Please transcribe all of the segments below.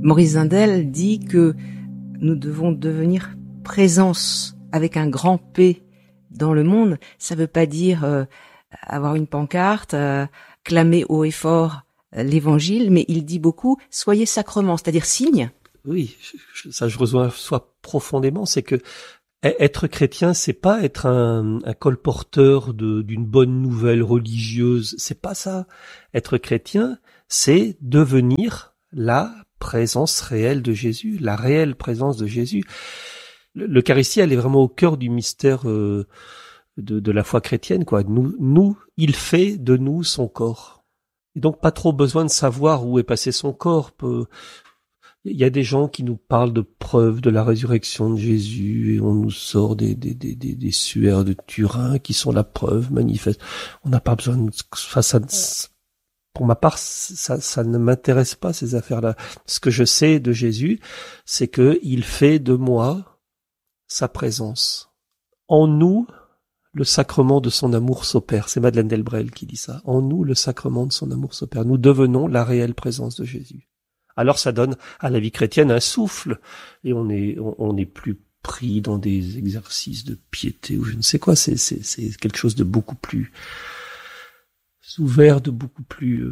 Maurice Zindel dit que nous devons devenir présence avec un grand P dans le monde. Ça veut pas dire avoir une pancarte, clamer haut et fort l'évangile, mais il dit beaucoup « soyez sacrement », c'est-à-dire signe. Oui, ça je rejoins profondément, c'est que être chrétien, c'est pas être un colporteur d'une bonne nouvelle religieuse, c'est pas ça. Être chrétien, c'est devenir la présence réelle de Jésus, la réelle présence de Jésus. L'Eucharistie, elle est vraiment au cœur du mystère de la foi chrétienne, quoi. Nous, il fait de nous son corps. Et donc pas trop besoin de savoir où est passé son corps. Il y a des gens qui nous parlent de preuves de la résurrection de Jésus et on nous sort des suaires de Turin qui sont la preuve manifeste. On n'a pas besoin pour ma part, ça ne m'intéresse pas, ces affaires-là. Ce que je sais de Jésus, c'est que il fait de moi sa présence. En nous, le sacrement de son amour s'opère. C'est Madeleine Delbrel qui dit ça. En nous, le sacrement de son amour s'opère. Nous devenons la réelle présence de Jésus. Alors ça donne à la vie chrétienne un souffle, et on n'est plus pris dans des exercices de piété ou je ne sais quoi. C'est quelque chose de beaucoup plus ouvert, de beaucoup plus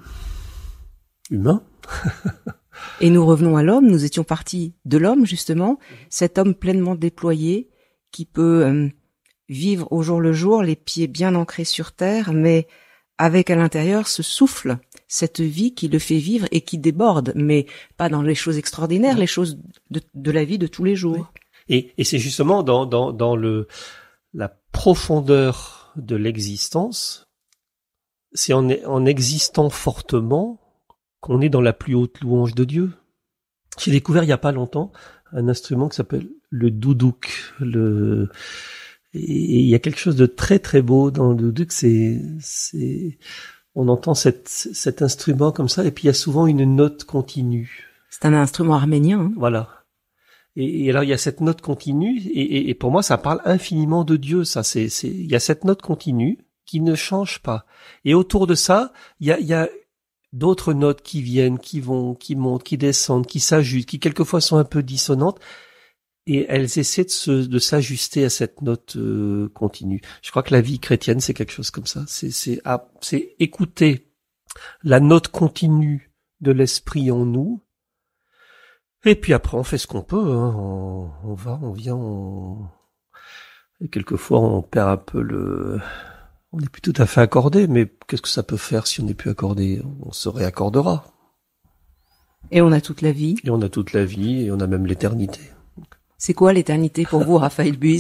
humain. Et nous revenons à l'homme. Nous étions partis de l'homme justement, cet homme pleinement déployé qui peut vivre au jour le jour, les pieds bien ancrés sur terre, mais avec à l'intérieur ce souffle, cette vie qui le fait vivre et qui déborde, mais pas dans les choses extraordinaires, les choses de la vie de tous les jours. Oui. Et c'est justement dans la profondeur de l'existence, c'est en existant fortement qu'on est dans la plus haute louange de Dieu. J'ai découvert il y a pas longtemps un instrument qui s'appelle le doudouk. Et il y a quelque chose de très très beau dans le doudouk, on entend cet instrument comme ça, et puis il y a souvent une note continue. C'est un instrument arménien. Hein. Voilà. Et alors il y a cette note continue, et pour moi ça parle infiniment de Dieu. Ça, il y a cette note continue qui ne change pas. Et autour de ça, il y a d'autres notes qui viennent, qui vont, qui montent, qui descendent, qui s'ajustent, qui quelquefois sont un peu dissonantes. Et elles essaient de s'ajuster à cette note continue. Je crois que la vie chrétienne, c'est quelque chose comme ça. C'est écouter la note continue de l'esprit en nous. Et puis après, on fait ce qu'on peut. Hein. On va, on vient, Et quelquefois, on perd un peu On n'est plus tout à fait accordé, mais qu'est-ce que ça peut faire si on n'est plus accordé ? On se réaccordera. Et on a toute la vie. Et on a toute la vie, et on a même l'éternité. C'est quoi l'éternité pour vous, Raphaël Buise ?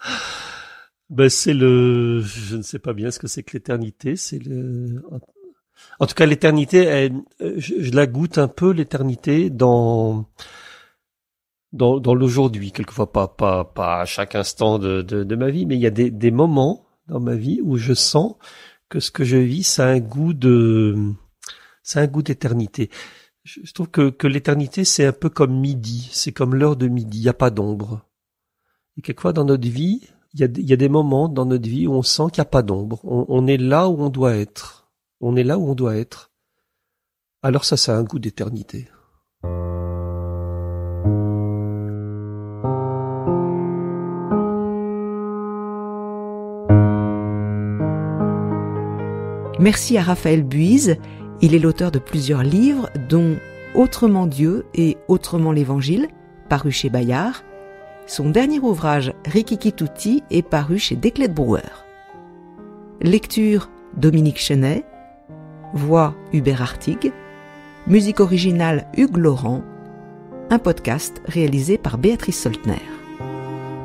Je ne sais pas bien ce que c'est que l'éternité. En tout cas, l'éternité, je la goûte un peu, l'éternité, dans l'aujourd'hui. Quelquefois, pas à chaque instant de ma vie, mais il y a des moments dans ma vie où je sens que ce que je vis, ça a un goût d'éternité. Je trouve que l'éternité, c'est un peu comme midi. C'est comme l'heure de midi. Il n'y a pas d'ombre. Et quelquefois, dans notre vie, il y a des moments dans notre vie où on sent qu'il n'y a pas d'ombre. On est là où on doit être. On est là où on doit être. Alors ça a un goût d'éternité. Merci à Raphaël Buise. Il est l'auteur de plusieurs livres, dont Autrement Dieu et Autrement l'Évangile, paru chez Bayard. Son dernier ouvrage, Rikiki Tutti, est paru chez Desclés de Brouwer. Lecture, Dominique Chenet. Voix, Hubert Artigue. Musique originale, Hugues Laurent. Un podcast réalisé par Béatrice Soltner.